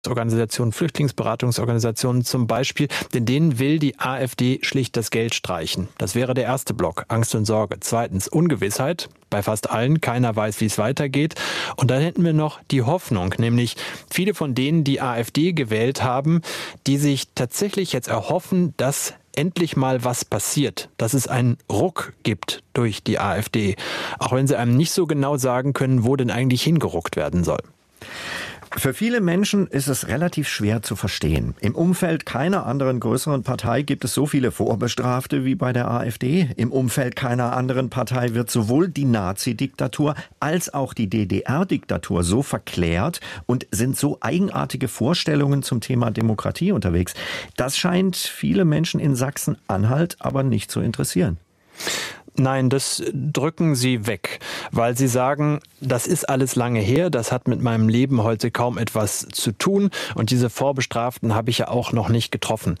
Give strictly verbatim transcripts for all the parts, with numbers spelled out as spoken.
Organisationen, Flüchtlingsberatungsorganisationen zum Beispiel, denn denen will die AfD schlicht das Geld streichen. Das wäre der erste Block, Angst und Sorge. Zweitens Ungewissheit, bei fast allen, keiner weiß, wie es weitergeht. Und dann hätten wir noch die Hoffnung, nämlich viele von denen, die AfD gewählt haben, die sich tatsächlich jetzt erhoffen, dass endlich mal was passiert, dass es einen Ruck gibt durch die AfD, auch wenn sie einem nicht so genau sagen können, wo denn eigentlich hingeruckt werden soll. Für viele Menschen ist es relativ schwer zu verstehen. Im Umfeld keiner anderen größeren Partei gibt es so viele Vorbestrafte wie bei der AfD. Im Umfeld keiner anderen Partei wird sowohl die Nazi-Diktatur als auch die D D R-Diktatur so verklärt und sind so eigenartige Vorstellungen zum Thema Demokratie unterwegs. Das scheint viele Menschen in Sachsen-Anhalt aber nicht zu interessieren. Nein, das drücken sie weg, weil sie sagen, das ist alles lange her, das hat mit meinem Leben heute kaum etwas zu tun und diese Vorbestraften habe ich ja auch noch nicht getroffen.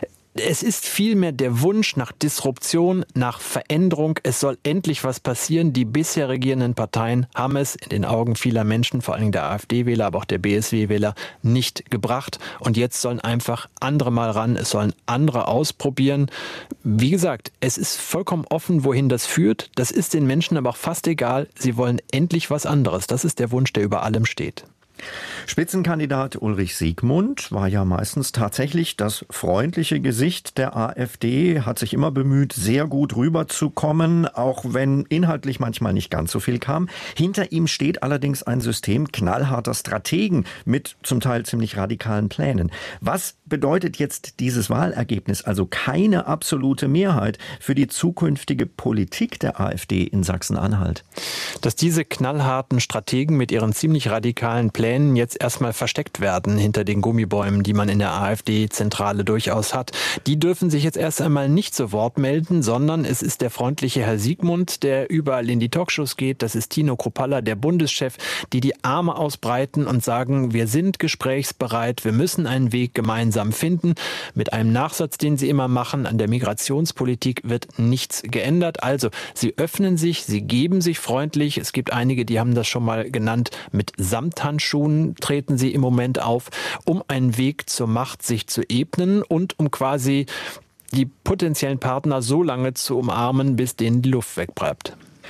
Es ist vielmehr der Wunsch nach Disruption, nach Veränderung. Es soll endlich was passieren. Die bisher regierenden Parteien haben es in den Augen vieler Menschen, vor allem der AfD-Wähler, aber auch der B S W-Wähler, nicht gebracht. Und jetzt sollen einfach andere mal ran. Es sollen andere ausprobieren. Wie gesagt, es ist vollkommen offen, wohin das führt. Das ist den Menschen aber auch fast egal. Sie wollen endlich was anderes. Das ist der Wunsch, der über allem steht. Spitzenkandidat Ulrich Siegmund war ja meistens tatsächlich das freundliche Gesicht der AfD, hat sich immer bemüht, sehr gut rüberzukommen, auch wenn inhaltlich manchmal nicht ganz so viel kam. Hinter ihm steht allerdings ein System knallharter Strategen mit zum Teil ziemlich radikalen Plänen. Was bedeutet jetzt dieses Wahlergebnis, also keine absolute Mehrheit für die zukünftige Politik der AfD in Sachsen-Anhalt? Dass diese knallharten Strategen mit ihren ziemlich radikalen Plänen jetzt erstmal versteckt werden hinter den Gummibäumen, die man in der AfD-Zentrale durchaus hat. Die dürfen sich jetzt erst einmal nicht zu Wort melden, sondern es ist der freundliche Herr Siegmund, der überall in die Talkshows geht. Das ist Tino Kruppalla, der Bundeschef, die die Arme ausbreiten und sagen, wir sind gesprächsbereit, wir müssen einen Weg gemeinsam finden. Mit einem Nachsatz, den sie immer machen, an der Migrationspolitik wird nichts geändert. Also sie öffnen sich, sie geben sich freundlich. Es gibt einige, die haben das schon mal genannt, mit Samthandschuhen treten sie im Moment auf, um einen Weg zur Macht sich zu ebnen und um quasi die potenziellen Partner so lange zu umarmen, bis denen die Luft wegbleibt.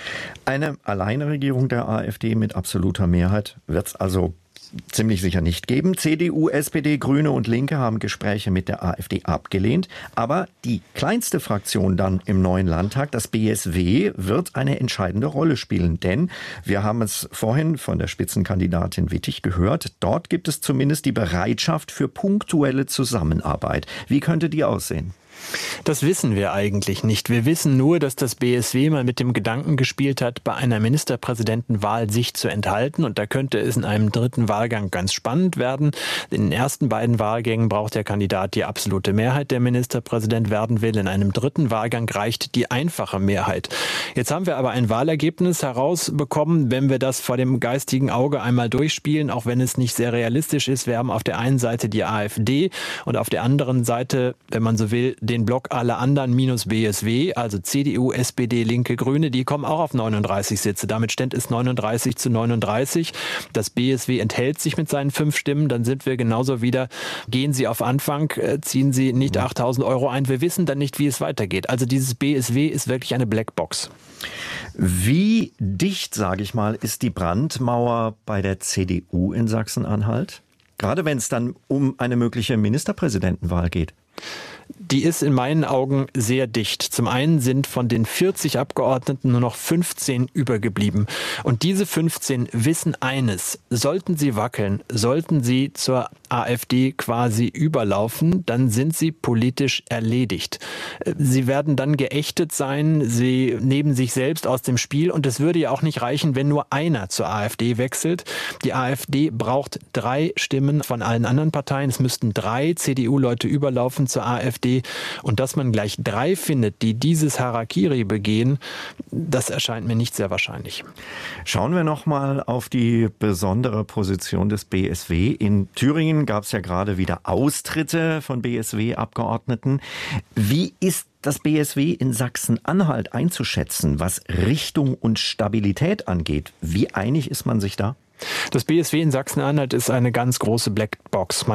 Eine Alleinregierung der AfD mit absoluter Mehrheit wird es also ziemlich sicher nicht geben. C D U, S P D, Grüne und Linke haben Gespräche mit der AfD abgelehnt. Aber die kleinste Fraktion dann im neuen Landtag, das B S W, wird eine entscheidende Rolle spielen. Denn wir haben es vorhin von der Spitzenkandidatin Wittig gehört, dort gibt es zumindest die Bereitschaft für punktuelle Zusammenarbeit. Wie könnte die aussehen? Das wissen wir eigentlich nicht. Wir wissen nur, dass das B S W mal mit dem Gedanken gespielt hat, bei einer Ministerpräsidentenwahl sich zu enthalten. Und da könnte es in einem dritten Wahlgang ganz spannend werden. In den ersten beiden Wahlgängen braucht der Kandidat die absolute Mehrheit, der Ministerpräsident werden will. In einem dritten Wahlgang reicht die einfache Mehrheit. Jetzt haben wir aber ein Wahlergebnis herausbekommen, wenn wir das vor dem geistigen Auge einmal durchspielen, auch wenn es nicht sehr realistisch ist. Wir haben auf der einen Seite die AfD und auf der anderen Seite, wenn man so will, den Block alle anderen minus B S W, also C D U, S P D, Linke, Grüne, die kommen auch auf neununddreißig Sitze. Damit steht es neununddreißig zu neununddreißig. Das B S W enthält sich mit seinen fünf Stimmen. Dann sind wir genauso wieder, gehen Sie auf Anfang, ziehen Sie nicht achttausend Euro ein. Wir wissen dann nicht, wie es weitergeht. Also dieses B S W ist wirklich eine Blackbox. Wie dicht, sage ich mal, ist die Brandmauer bei der C D U in Sachsen-Anhalt? Gerade wenn es dann um eine mögliche Ministerpräsidentenwahl geht. Die ist in meinen Augen sehr dicht. Zum einen sind von den vierzig Abgeordneten nur noch fünfzehn übergeblieben. Und diese fünfzehn wissen eines: Sollten sie wackeln, sollten sie zur AfD quasi überlaufen, dann sind sie politisch erledigt. Sie werden dann geächtet sein, sie nehmen sich selbst aus dem Spiel und es würde ja auch nicht reichen, wenn nur einer zur AfD wechselt. Die AfD braucht drei Stimmen von allen anderen Parteien. Es müssten drei C D U-Leute überlaufen zur AfD. Und dass man gleich drei findet, die dieses Harakiri begehen, das erscheint mir nicht sehr wahrscheinlich. Schauen wir noch mal auf die besondere Position des B S W. In Thüringen gab es ja gerade wieder Austritte von B S W-Abgeordneten. Wie ist das B S W in Sachsen-Anhalt einzuschätzen, was Richtung und Stabilität angeht? Wie einig ist man sich da? Das B S W in Sachsen-Anhalt ist eine ganz große Blackbox.